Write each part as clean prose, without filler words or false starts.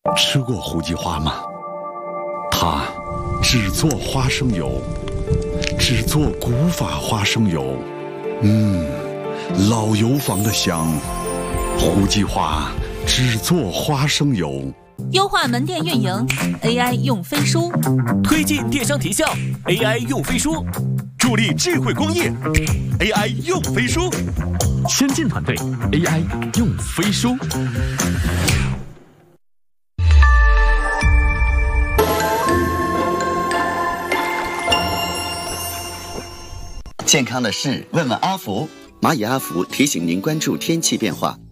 吃过胡记花吗？它只做花生油，只做古法花生油。老油坊的香。胡记花只做花生油。 优化门店运营 ，AI 用飞书； 推进电商提效 ，AI 用飞书；助力智慧工业 ，AI 用飞书； 先进团队 AI 用飞书。 健康的事，问问阿福。蚂蚁阿福提醒您关注天气变化。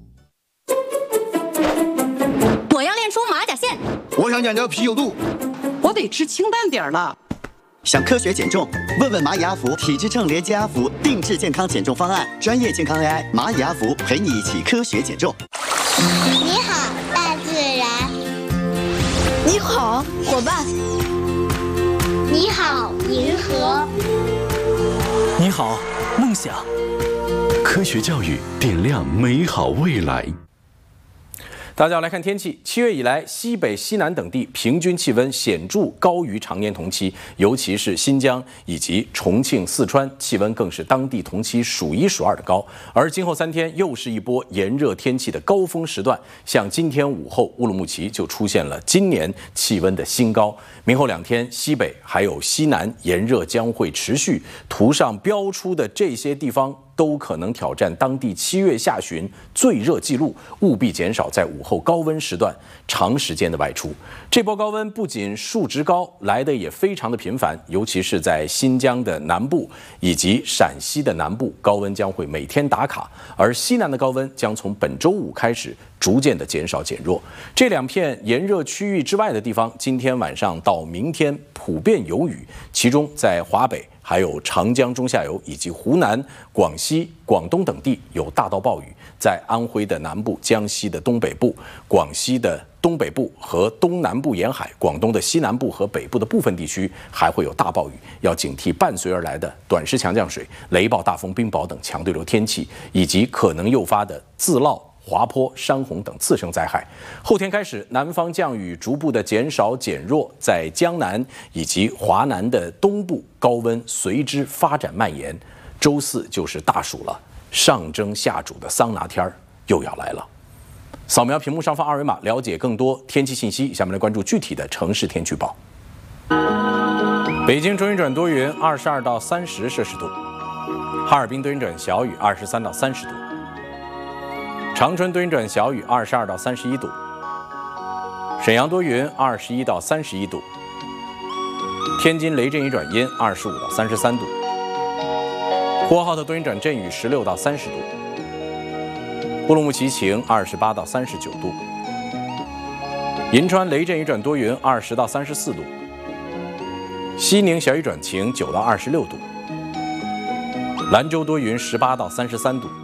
我要练出马甲线。 我想减掉啤酒肚。 我得吃清淡点了。 想科学减重，问问蚂蚁阿福体质秤连接阿福定制健康减重方案，专业健康 AI 蚂蚁阿福陪你一起科学减重。 你好，大自然。 你好，伙伴。 你好，银河。 你好，梦想。 科学教育点亮美好未来。 大家来看天气。7月以来，西北、西南等地平均气温显著高于常年同期，尤其是新疆以及重庆、四川，气温更是当地同期数1数2的高。而今后3天又是一波炎热天气的高峰时段，像今天午后，乌鲁木齐就出现了今年气温的新高。明后2天，西北还有西南炎热将会持续，图上标出的这些地方都可能挑战当地7月下旬最热纪录，务必减少在午后高温时段长时间的外出。这波高温不仅数值高，来的也非常的频繁，尤其是在新疆的南部以及陕西的南部，高温将会每天打卡，而西南的高温将从本周5开始逐渐的减少减弱。这2片炎热区域之外的地方，今天晚上到明天普遍有雨，其中在华北还有长江中下游以及湖南、广西、广东等地有大到暴雨，在安徽的南部、江西的东北部、广西的东北部和东南部沿海、广东的西南部和北部的部分地区还会有大暴雨，要警惕伴随而来的短时强降水、雷暴、大风、冰雹等强对流天气，以及可能诱发的自涝、滑坡、山洪等次生灾害。后天开始，南方降雨逐步的减少减弱，在江南以及华南的东部，高温随之发展蔓延。周4就是大暑了，上蒸下煮的桑拿天又要来了。扫描屏幕上方二维码，了解更多天气信息。下面来关注具体的城市天气预报。北京多云转多云，22到30摄氏度；哈尔滨多云转小雨，23到30度；长春多云转小雨，22到31度；沈阳多云，21到31度；天津雷阵雨转阴，25到33度；呼和浩特多云转阵雨，16到30度；乌鲁木齐晴，28到39度；银川雷阵雨转多云，20到34度；西宁小雨转晴，9到26度；兰州多云，18到33度；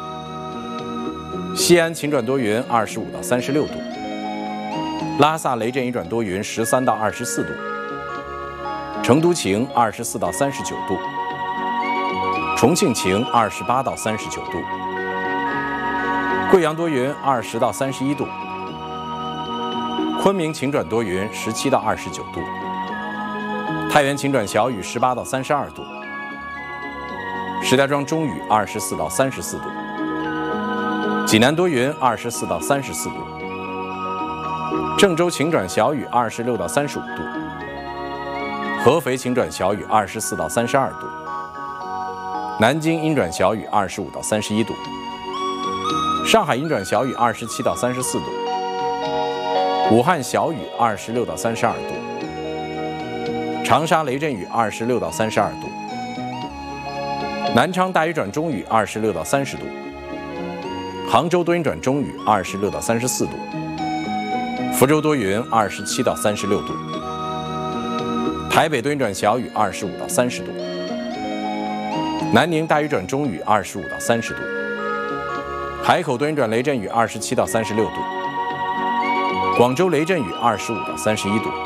西安晴转多云，25到36度；拉萨雷阵雨转多云，13到24度；成都晴，24到39度；重庆晴，28到39度；贵阳多云，20到31度；昆明晴转多云，17到29度；太原晴转小雨，18到32度；石家庄中雨，24到34度；济南多云，24到34度；郑州晴转小雨，26到35度；合肥晴转小雨，24到32度；南京阴转小雨，25到31度；上海阴转小雨，27到34度；武汉小雨，26到32度；长沙雷阵雨，26到32度；南昌大雨转中雨，26到30度；杭州多云转中雨，26到34度；福州多云，27到36度；台北多云转小雨，25到30度；南宁大雨转中雨，25到30度；海口多云转雷阵雨，27到36度；广州雷阵雨，25到31度；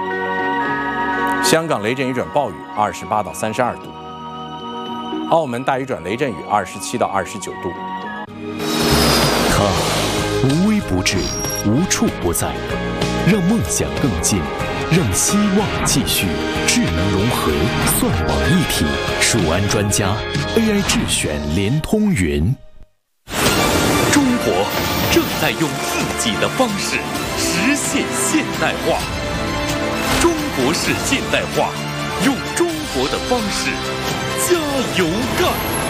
香港雷阵雨转暴雨，28到32度；澳门大雨转雷阵雨，27到29度。 它无微不至，无处不在， 让梦想更近，让希望继续。智能融合，算网一体，数安专家 AI 智选联通云。 中国正在用自己的方式实现现代化。中国式现代化，用中国的方式加油干！